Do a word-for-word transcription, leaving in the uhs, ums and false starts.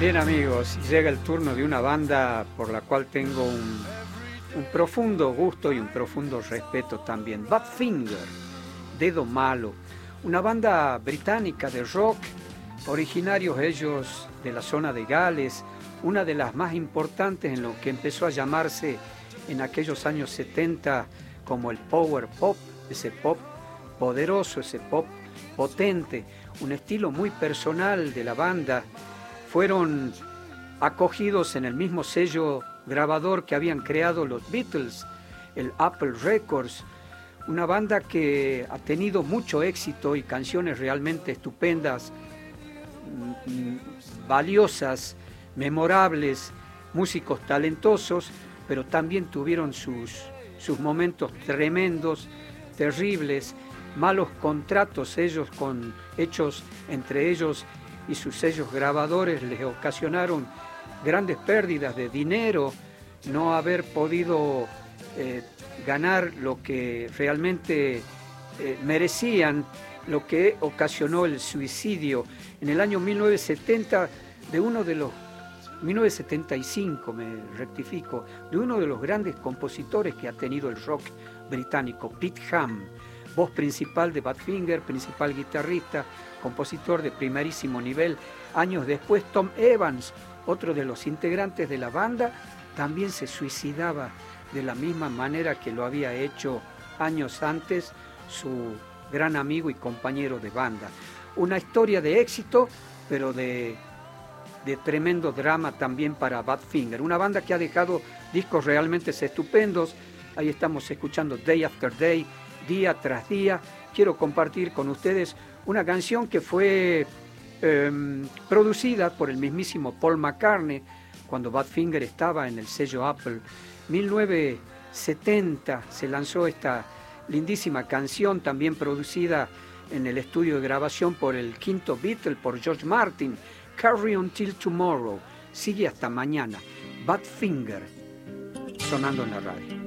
Bien amigos, llega el turno de una banda por la cual tengo un, un profundo gusto y un profundo respeto también. Badfinger, Dedo Malo, una banda británica de rock, originarios ellos de la zona de Gales, una de las más importantes en lo que empezó a llamarse en aquellos años setenta como el power pop, ese pop poderoso, ese pop potente, un estilo muy personal de la banda. Fueron acogidos en el mismo sello grabador que habían creado los Beatles, el Apple Records, una banda que ha tenido mucho éxito y canciones realmente estupendas, valiosas, memorables, músicos talentosos, pero también tuvieron sus, sus momentos tremendos, terribles, malos contratos ellos con hechos entre ellos y sus sellos grabadores les ocasionaron grandes pérdidas de dinero, no haber podido eh, ganar lo que realmente eh, merecían, lo que ocasionó el suicidio en el año mil novecientos setenta de uno de los mil novecientos setenta y cinco, me rectifico, de uno de los grandes compositores que ha tenido el rock británico, Pete Ham, voz principal de Badfinger, principal guitarrista, compositor de primerísimo nivel. Años después, Tom Evans, otro de los integrantes de la banda, también se suicidaba de la misma manera que lo había hecho años antes su gran amigo y compañero de banda. Una historia de éxito, pero de, de tremendo drama también para Badfinger. Una banda que ha dejado discos realmente estupendos. Ahí estamos escuchando Day After Day, día tras día. Quiero compartir con ustedes una canción que fue eh, producida por el mismísimo Paul McCartney cuando Badfinger estaba en el sello Apple. mil novecientos setenta se lanzó esta lindísima canción, también producida en el estudio de grabación por el quinto Beatle, por George Martin. Carry On Till Tomorrow, sigue hasta mañana. Badfinger, sonando en la radio.